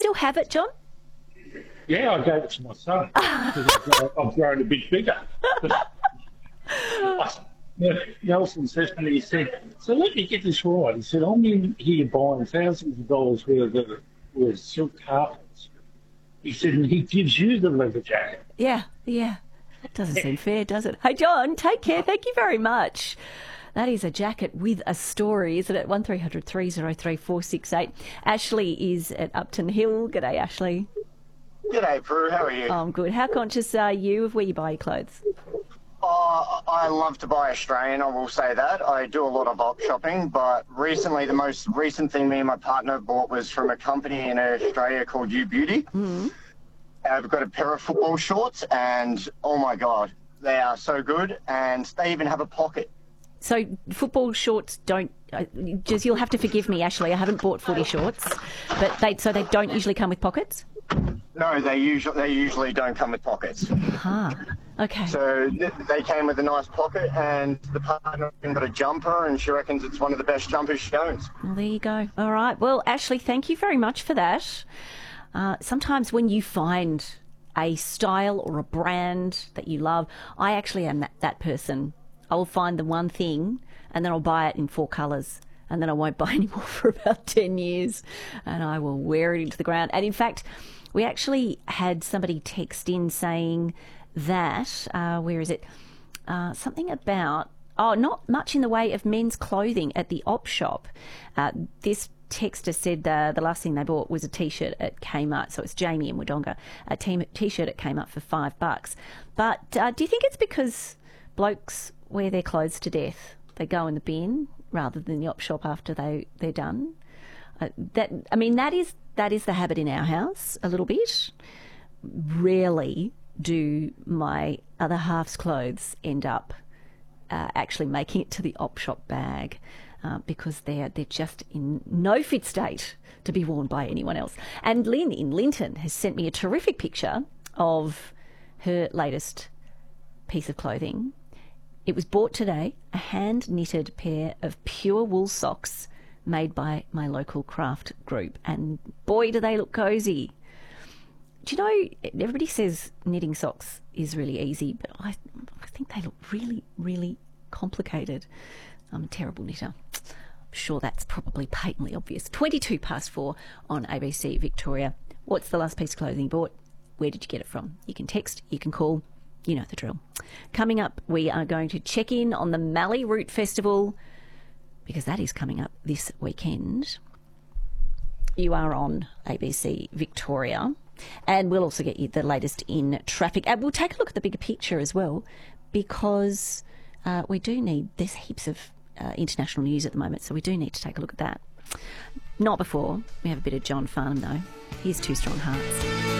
still have it, John? Yeah, I gave it to my son because I've grown a bit bigger. Nelson says to me, he said, so let me get this right. He said, I'm in here buying thousands of dollars worth of silk carpets. He said, and he gives you the leather jacket. Yeah. Doesn't seem fair, does it? Hey, John, take care. Thank you very much. That is a jacket with a story, isn't it? 1300 303 468. Ashley is at Upton Hill. G'day, Ashley. G'day, Prue. How are you? I'm good. How conscious are you of where you buy your clothes? I love to buy Australian, I will say that. I do a lot of op shopping, but recently the most recent thing me and my partner bought was from a company in Australia called U Beauty. Mm-hmm. I've got a pair of football shorts and, oh my God, they are so good, and they even have a pocket. So football shorts don't... just you'll have to forgive me, Ashley. I haven't bought footy shorts, but they don't usually come with pockets? No, they usually don't come with pockets. Okay. So they came with a nice pocket, and the partner got a jumper, and she reckons it's one of the best jumpers she owns. Well, there you go. All right. Well, Ashley, thank you very much for that. Sometimes when you find a style or a brand that you love, I actually am that person. I'll find the one thing and then I'll buy it in 4 colours and then I won't buy any more for about 10 years and I will wear it into the ground. And in fact, we actually had somebody text in saying that, where is it? Something about, not much in the way of men's clothing at the op shop. This texter said the last thing they bought was a T-shirt at Kmart. So it's Jamie in Wodonga, a T-shirt at Kmart for $5. But do you think it's because blokes wear their clothes to death? They go in the bin rather than the op shop after they're done. That is the habit in our house a little bit. Rarely do my other half's clothes end up actually making it to the op shop bag because they're just in no fit state to be worn by anyone else. And Lynn in Linton has sent me a terrific picture of her latest piece of clothing. It was bought today, a hand-knitted pair of pure wool socks made by my local craft group. And boy, do they look cosy. Do you know, everybody says knitting socks is really easy, but I think they look really, really complicated. I'm a terrible knitter. I'm sure that's probably patently obvious. 4:22 on ABC Victoria. What's the last piece of clothing you bought? Where did you get it from? You can text, you can call. You know the drill. Coming up, we are going to check in on the Mallee Root Festival because that is coming up this weekend. You are on ABC Victoria. And we'll also get you the latest in traffic. And we'll take a look at the bigger picture as well because there's heaps of international news at the moment, so we do need to take a look at that. Not before we have a bit of John Farnham, though. Here's Two Strong Hearts.